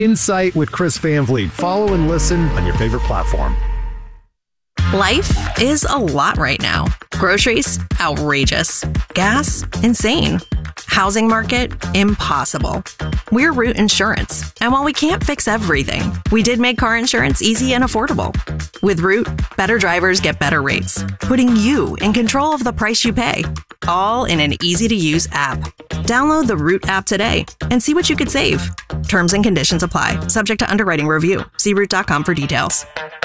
Insight with Chris Van Vliet. Follow and listen on your favorite platform. Life is a lot right now. Groceries, outrageous. Gas, insane. Housing market, impossible. We're Root Insurance, and while we can't fix everything, we did make car insurance easy and affordable. With Root, better drivers get better rates, putting you in control of the price you pay, all in an easy-to-use app. Download the Root app today and see what you could save. Terms and conditions apply, subject to underwriting review. See Root.com for details.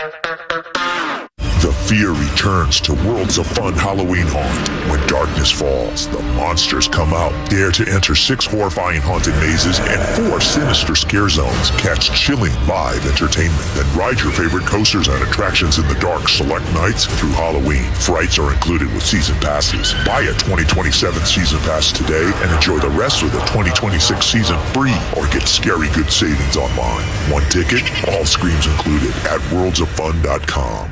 The fear returns to Worlds of Fun Halloween Haunt. When darkness falls, the monsters come out. Dare to enter 6 horrifying haunted mazes and 4 sinister scare zones. Catch chilling live entertainment. Then ride your favorite coasters and attractions in the dark select nights through Halloween. Frights are included with season passes. Buy a 2027 season pass today and enjoy the rest of the 2026 season free, or get scary good savings online. One ticket, all screams included at worldsoffun.com.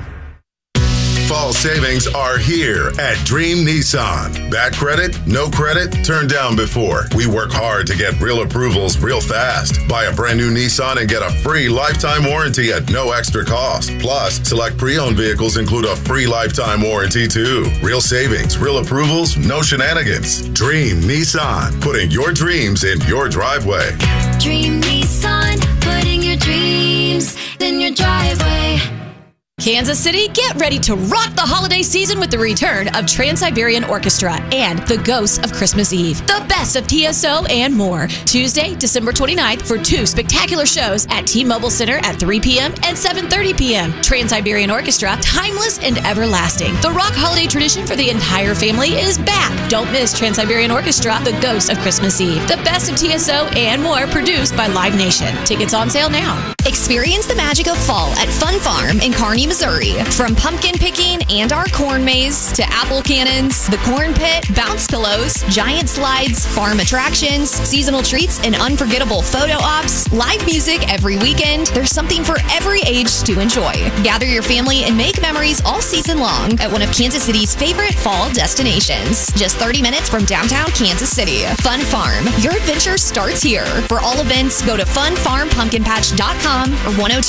Fall savings are here at Dream Nissan. Bad credit? No credit? Turned down before. We work hard to get real approvals real fast. Buy a brand new Nissan and get a free lifetime warranty at no extra cost. Plus, select pre-owned vehicles include a free lifetime warranty too. Real savings, real approvals, no shenanigans. Dream Nissan, putting your dreams in your driveway. Dream Nissan, putting your dreams in your driveway. Kansas City, get ready to rock the holiday season with the return of Trans-Siberian Orchestra and the Ghosts of Christmas Eve. The best of TSO and more. Tuesday, December 29th for 2 spectacular shows at T-Mobile Center at 3 p.m. and 7:30 p.m. Trans-Siberian Orchestra, timeless and everlasting. The rock holiday tradition for the entire family is back. Don't miss Trans-Siberian Orchestra, the Ghosts of Christmas Eve. The best of TSO and more, produced by Live Nation. Tickets on sale now. Experience the magic of fall at Fun Farm in Kearney, Missouri. From pumpkin picking and our corn maze to apple cannons, the corn pit, bounce pillows, giant slides, farm attractions, seasonal treats, and unforgettable photo ops, live music every weekend. There's something for every age to enjoy. Gather your family and make memories all season long at one of Kansas City's favorite fall destinations. Just 30 minutes from downtown Kansas City. Fun Farm. Your adventure starts here. For all events, go to funfarmpumpkinpatch.com or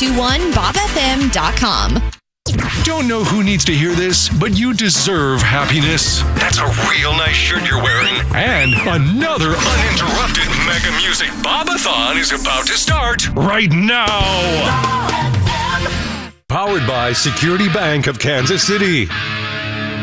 1021bobfm.com. Don't know who needs to hear this, but you deserve happiness. That's a real nice shirt you're wearing. And another uninterrupted mega music Bobathon is about to start right now. Powered by Security Bank of Kansas City.